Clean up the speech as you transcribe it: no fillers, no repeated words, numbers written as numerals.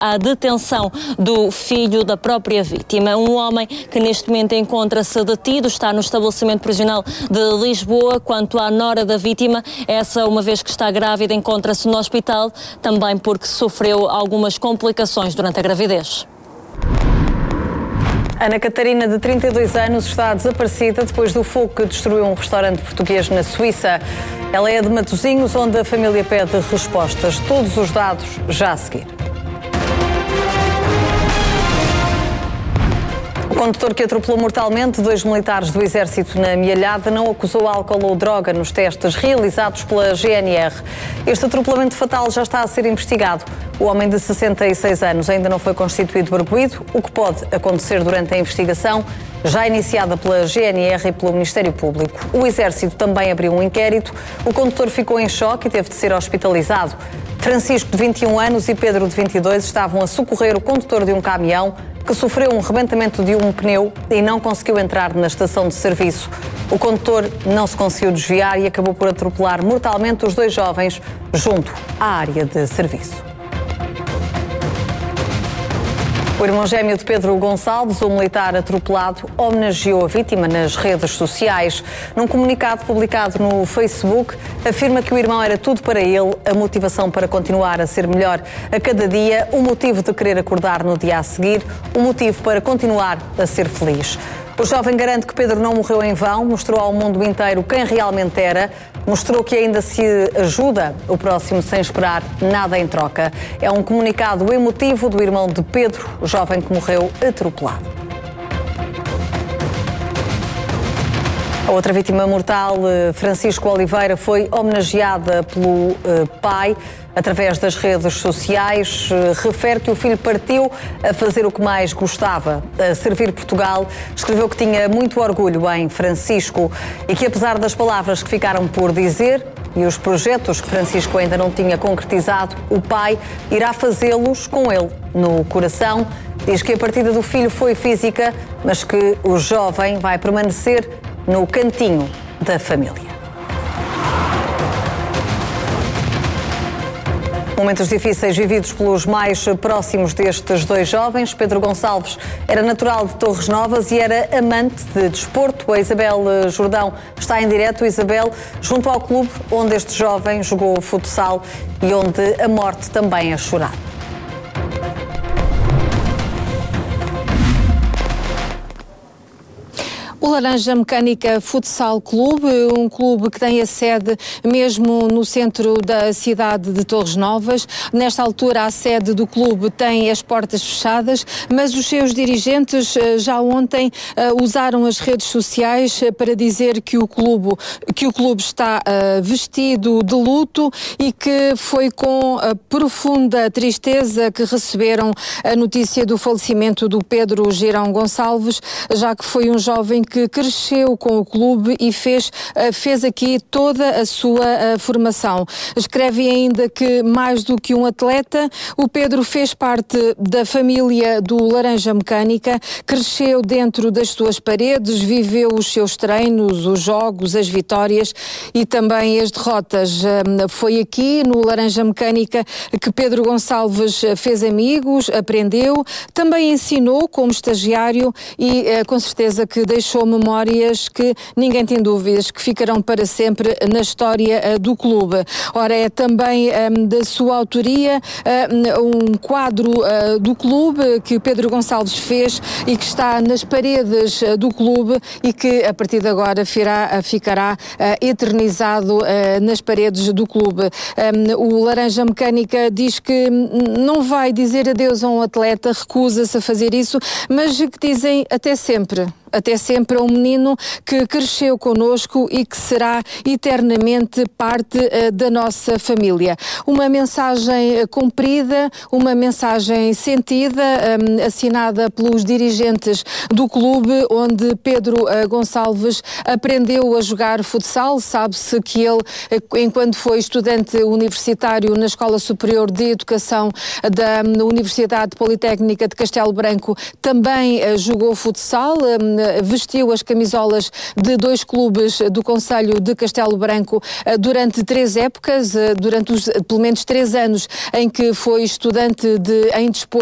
à detenção do filho da própria vítima. Um homem que neste momento encontra-se detido, está no estabelecimento prisional de Lisboa. Quanto à nora da vítima, essa, uma vez que está grávida, encontra-se no hospital, também porque sofreu algumas complicações durante a gravidez. Ana Catarina, de 32 anos, está desaparecida depois do fogo que destruiu um restaurante português na Suíça. Ela é de Matosinhos, onde a família pede respostas. Todos os dados já a seguir. O condutor que atropelou mortalmente 2 militares do Exército na Mialhada não acusou álcool ou droga nos testes realizados pela GNR. Este atropelamento fatal já está a ser investigado. O homem de 66 anos ainda não foi constituído barbuído, o que pode acontecer durante a investigação, já iniciada pela GNR e pelo Ministério Público. O Exército também abriu um inquérito. O condutor ficou em choque e teve de ser hospitalizado. Francisco, de 21 anos, e Pedro, de 22, estavam a socorrer o condutor de um caminhão que sofreu um rebentamento de um pneu e não conseguiu entrar na estação de serviço. O condutor não se conseguiu desviar e acabou por atropelar mortalmente os 2 jovens junto à área de serviço. O irmão gêmeo de Pedro Gonçalves, o militar atropelado, homenageou a vítima nas redes sociais. Num comunicado publicado no Facebook, afirma que o irmão era tudo para ele, a motivação para continuar a ser melhor a cada dia, o motivo de querer acordar no dia a seguir, o motivo para continuar a ser feliz. O jovem garante que Pedro não morreu em vão, mostrou ao mundo inteiro quem realmente era, mostrou que ainda se ajuda o próximo sem esperar nada em troca. É um comunicado emotivo do irmão de Pedro, o jovem que morreu atropelado. A outra vítima mortal, Francisco Oliveira, foi homenageada pelo pai através das redes sociais. Refere que o filho partiu a fazer o que mais gostava, a servir Portugal. Escreveu que tinha muito orgulho em Francisco e que, apesar das palavras que ficaram por dizer e os projetos que Francisco ainda não tinha concretizado, o pai irá fazê-los com ele no coração. Diz que a partida do filho foi física, mas que o jovem vai permanecer no cantinho da família. Momentos difíceis vividos pelos mais próximos destes 2 jovens. Pedro Gonçalves era natural de Torres Novas e era amante de desporto. A Isabel Jordão está em direto. Isabel, junto ao clube onde este jovem jogou futsal e onde a morte também é chorada. O Laranja Mecânica Futsal Clube, um clube que tem a sede mesmo no centro da cidade de Torres Novas. Nesta altura, a sede do clube tem as portas fechadas, mas os seus dirigentes já ontem usaram as redes sociais para dizer que o clube está vestido de luto e que foi com profunda tristeza que receberam a notícia do falecimento do Pedro Girão Gonçalves, já que foi um jovem que cresceu com o clube e fez aqui toda a sua formação. Escreve ainda que, mais do que um atleta, o Pedro fez parte da família do Laranja Mecânica, cresceu dentro das suas paredes, viveu os seus treinos, os jogos, as vitórias e também as derrotas. Foi aqui, no Laranja Mecânica, que Pedro Gonçalves fez amigos, aprendeu, também ensinou como estagiário e com certeza que deixou memórias que ninguém tem dúvidas que ficarão para sempre na história do clube. Ora, é também da sua autoria um quadro do clube que Pedro Gonçalves fez e que está nas paredes do clube e que a partir de agora ficará eternizado nas paredes do clube. O Laranja Mecânica diz que não vai dizer adeus a um atleta, recusa-se a fazer isso, mas que dizem até sempre a um menino que cresceu connosco e que será eternamente parte da nossa família. Uma mensagem cumprida, uma mensagem sentida, assinada pelos dirigentes do clube, onde Pedro Gonçalves aprendeu a jogar futsal. Sabe-se que ele, enquanto foi estudante universitário na Escola Superior de Educação da Universidade Politécnica de Castelo Branco, também jogou futsal. vestiu as camisolas de 2 clubes do concelho de Castelo Branco durante 3 épocas, durante pelo menos 3 anos em que foi estudante em desporto